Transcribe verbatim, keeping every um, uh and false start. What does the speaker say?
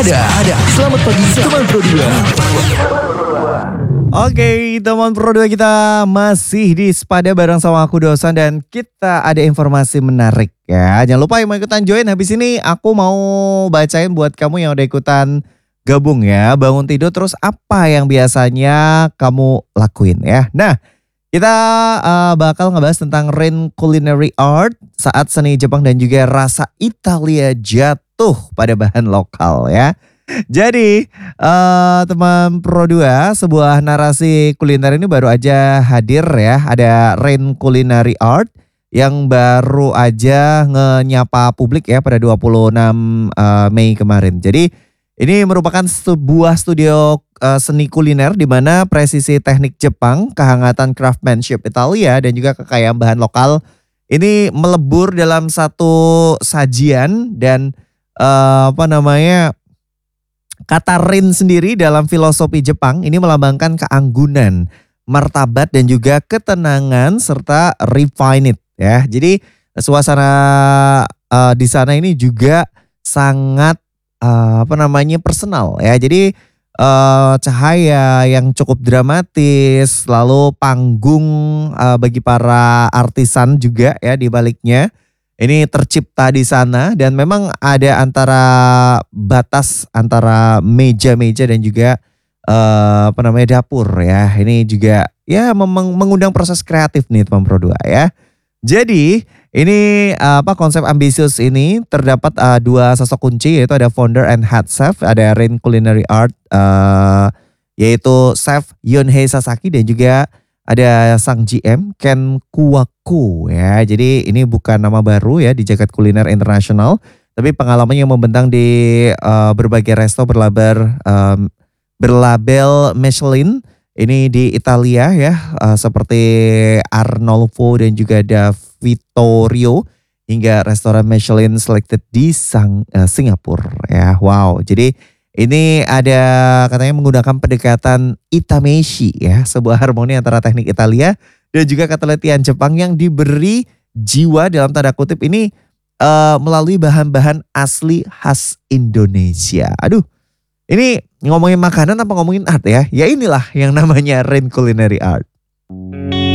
Waspada, selamat pagi teman Pro dua. Oke, teman Pro dua kita masih di Waspada bareng sama aku Dosan dan kita ada informasi menarik ya. Jangan lupa yang mau ikutan join, habis ini aku mau bacain buat kamu yang udah ikutan gabung ya. Bangun tidur terus apa yang biasanya kamu lakuin ya. Nah, kita uh, bakal ngebahas tentang Rain Culinary Art saat seni Jepang dan juga rasa Italia jatuh pada bahan lokal ya. Jadi uh, teman Pro dua, sebuah narasi kuliner ini baru aja hadir ya. Ada Rain Culinary Art yang baru aja ngenyapa publik ya pada dua puluh enam uh, Mei kemarin. Jadi ini merupakan sebuah studio uh, seni kuliner di mana presisi teknik Jepang, kehangatan craftsmanship Italia dan juga kekayaan bahan lokal ini melebur dalam satu sajian. Dan uh, apa namanya kata Rin sendiri dalam filosofi Jepang ini melambangkan keanggunan, martabat dan juga ketenangan serta refined ya. Jadi suasana uh, di sana ini juga sangat Uh, apa namanya personal ya. Jadi uh, cahaya yang cukup dramatis, lalu panggung uh, bagi para artisan juga ya di baliknya. Ini tercipta di sana dan memang ada antara batas antara meja-meja dan juga uh, apa namanya dapur ya. Ini juga ya memang mengundang proses kreatif nih teman Pro dua ya. Jadi ini uh, apa konsep ambisius ini terdapat uh, dua sosok kunci, yaitu ada founder and head chef, ada Rain Culinary Art uh, yaitu chef Yonhei Sasaki dan juga ada sang G M Ken Kuwaku ya. Jadi ini bukan nama baru ya di jagat kuliner internasional, tapi pengalamannya yang membentang di uh, berbagai resto berlabel um, berlabel Michelin. Ini di Italia ya, uh, seperti Arnolfo dan juga Da Vittorio hingga restoran Michelin selected di Sang, uh, Singapura ya. Wow, jadi ini ada katanya menggunakan pendekatan Itameshi ya, sebuah harmoni antara teknik Italia dan juga ketelitian Jepang yang diberi jiwa dalam tanda kutip ini uh, melalui bahan-bahan asli khas Indonesia. Aduh. Ini ngomongin makanan apa ngomongin art ya? Ya inilah yang namanya Rain Culinary Art.